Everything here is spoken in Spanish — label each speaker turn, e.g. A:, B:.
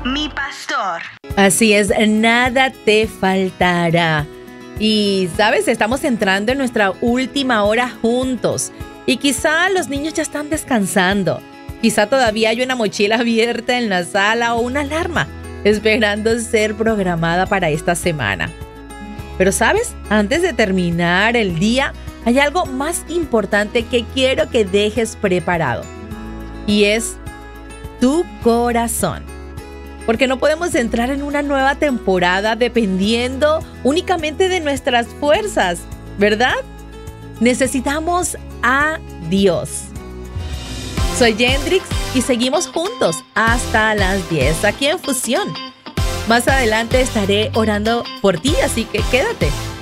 A: mi pastor.
B: Así es, nada te faltará. Y, ¿sabes? Estamos entrando en nuestra última hora juntos. Y quizá los niños ya están descansando. Quizá todavía hay una mochila abierta en la sala o una alarma esperando ser programada para esta semana. Pero, ¿sabes? Antes de terminar el día, hay algo más importante que quiero que dejes preparado. Y es tu corazón. Porque no podemos entrar en una nueva temporada dependiendo únicamente de nuestras fuerzas, ¿verdad? Necesitamos a Dios. Soy Yendrix y seguimos juntos hasta las 10 aquí en Fusión. Más adelante estaré orando por ti, así que quédate.